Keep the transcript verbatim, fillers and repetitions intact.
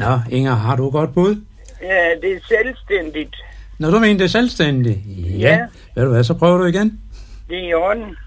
Nå, Inger, har du et godt bud? Ja, det er selvstændigt. Når du mener det er selvstændigt? Ja. Ja. Ved du hvad, så prøver du igen. Det er i orden.